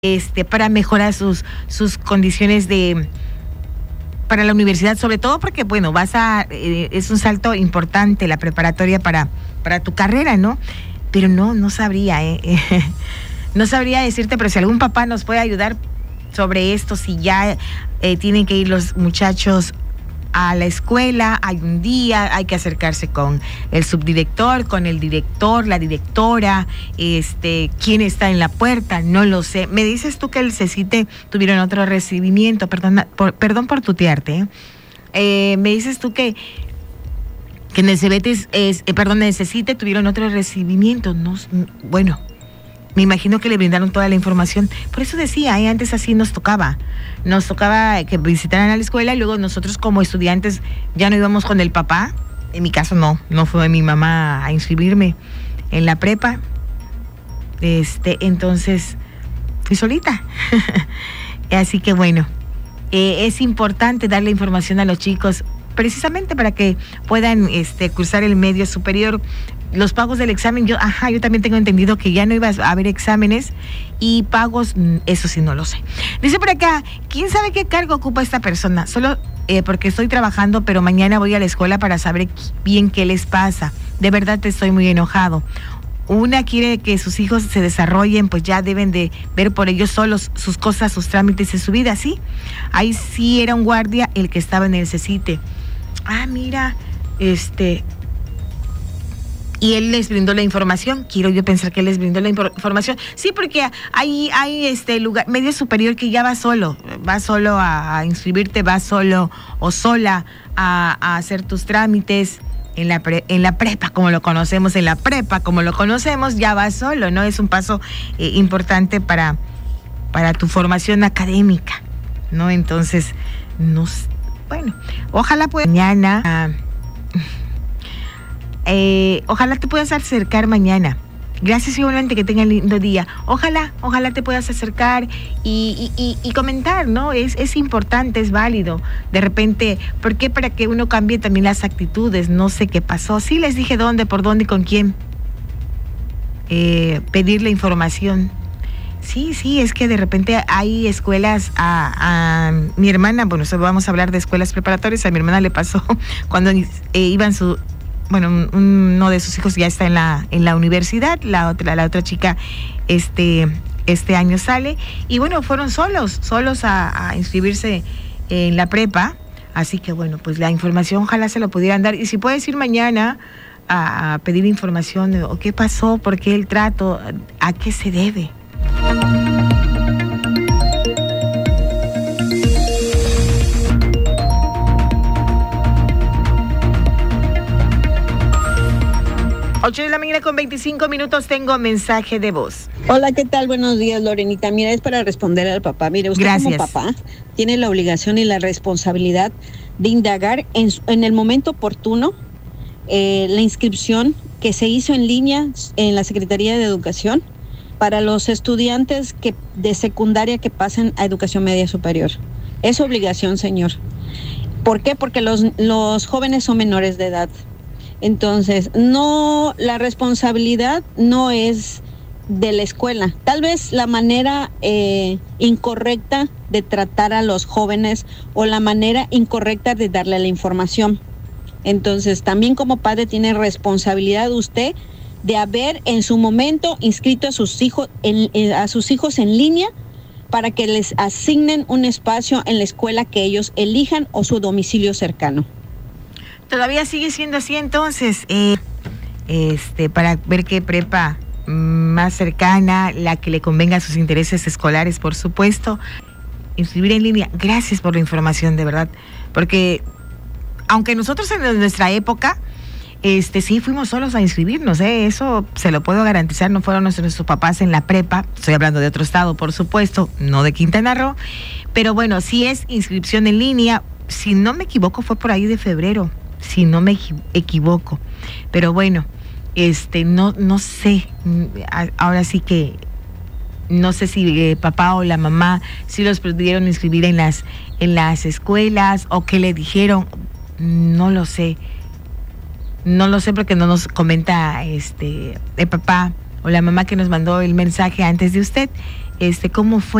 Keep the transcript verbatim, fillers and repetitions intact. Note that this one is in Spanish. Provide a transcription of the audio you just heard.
este, para mejorar sus, sus condiciones de para la universidad, sobre todo porque, bueno, vas a, eh, es un salto importante la preparatoria para, para tu carrera, ¿no? Pero no, no sabría, eh, no sabría decirte, pero si algún papá nos puede ayudar sobre esto, si ya eh, tienen que ir los muchachos a la escuela, hay un día, hay que acercarse con el subdirector, con el director, la directora, este, quién está en la puerta, no lo sé. Me dices tú que el CECITE tuvieron otro recibimiento, perdón por, perdón por tutearte, ¿eh? Eh, me dices tú que que en el CEBETES, es, eh, perdón, en el CECITE tuvieron otro recibimiento, no, bueno, me imagino que le brindaron toda la información. Por eso decía, ¿eh? Antes así nos tocaba. Nos tocaba que visitaran a la escuela y luego nosotros como estudiantes ya no íbamos con el papá. En mi caso no, no fue mi mamá a inscribirme en la prepa. Este, entonces fui solita. Así que bueno, eh, es importante darle información a los chicos precisamente para que puedan este, cursar el medio superior. Los pagos del examen, yo, ajá, yo también tengo entendido que ya no iba a haber exámenes y pagos, eso sí no lo sé. Dice por acá, ¿quién sabe qué cargo ocupa esta persona? Solo eh, porque estoy trabajando, pero mañana voy a la escuela para saber bien qué les pasa. De verdad te estoy muy enojado. Una quiere que sus hijos se desarrollen, pues ya deben de ver por ellos solos sus cosas, sus trámites y su vida, ¿sí? Ahí sí era un guardia el que estaba en el CECITE. Ah, mira, este... y él les brindó la información. Quiero yo pensar que él les brindó la información. Sí, porque hay, hay este lugar, medio superior que ya va solo, va solo a, a inscribirte, va solo o sola a, a hacer tus trámites en la pre, en la prepa, como lo conocemos, en la prepa, como lo conocemos, ya va solo, ¿no? Es un paso eh, importante para, para tu formación académica, ¿no? Entonces, no, bueno, ojalá pueda mañana. Eh, ojalá te puedas acercar mañana. Gracias igualmente, que tengan lindo día. Ojalá, ojalá te puedas acercar y, y, y, y comentar, ¿no? Es, es importante, es válido. De repente, ¿por qué? Para que uno cambie también las actitudes. No sé qué pasó. Sí les dije dónde, por dónde y con quién. Eh, pedir la información. Sí, sí, es que de repente hay escuelas a, a mi hermana, bueno, vamos a hablar de escuelas preparatorias. A mi hermana le pasó cuando eh, iban su... bueno, uno de sus hijos ya está en la en la universidad, la otra la otra chica este este año sale y bueno, fueron solos, solos a, a inscribirse en la prepa, así que bueno, pues la información ojalá se lo pudieran dar y si puedes ir mañana a, a pedir información o qué pasó, por qué el trato, a qué se debe. ocho de la mañana con veinticinco minutos, tengo mensaje de voz. Hola, ¿qué tal? Buenos días, Lorenita. Mira, es para responder al papá. Mire, usted Gracias. Como papá tiene la obligación y la responsabilidad de indagar en, en el momento oportuno eh, la inscripción que se hizo en línea en la Secretaría de Educación para los estudiantes que de secundaria que pasen a educación media superior. Es obligación, señor. ¿Por qué? Porque los, los jóvenes son menores de edad. Entonces, no, la responsabilidad no es de la escuela. Tal vez la manera eh, incorrecta de tratar a los jóvenes o la manera incorrecta de darle la información. Entonces, también como padre tiene responsabilidad usted de haber en su momento inscrito a sus hijos en, en, a sus hijos en línea para que les asignen un espacio en la escuela que ellos elijan o su domicilio cercano. Todavía sigue siendo así entonces, eh, este, para ver qué prepa más cercana, la que le convenga a sus intereses escolares, por supuesto, inscribir en línea. Gracias por la información, de verdad, porque aunque nosotros en nuestra época, este, sí fuimos solos a inscribirnos, ¿eh? Eso se lo puedo garantizar, no fueron nuestros, nuestros papás en la prepa, estoy hablando de otro estado, por supuesto, no de Quintana Roo, pero bueno, sí es inscripción en línea, si no me equivoco fue por ahí de febrero. Si no me equivoco, pero bueno, este, no, no sé, ahora sí que no sé si eh, papá o la mamá si los pudieron inscribir en las, en las escuelas o qué le dijeron, no lo sé, no lo sé porque no nos comenta este el papá o la mamá que nos mandó el mensaje antes de usted. este, cómo fue